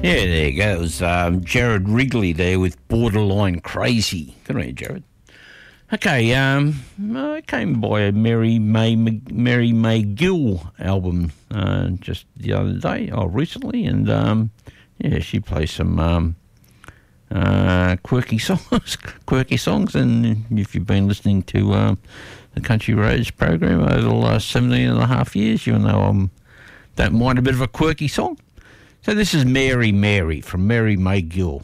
Yeah, there you go. It was Jared Wrigley there with Borderline Crazy. Good on you, Jared. Okay, I came by a Mary May Gill album just the other day, recently, and yeah, she plays some quirky songs, and if you've been listening to the Country Roads program over the last 17 and a half years, you'll know don't mind a bit of a quirky song. So this is Mary Mary from Mary May Gill.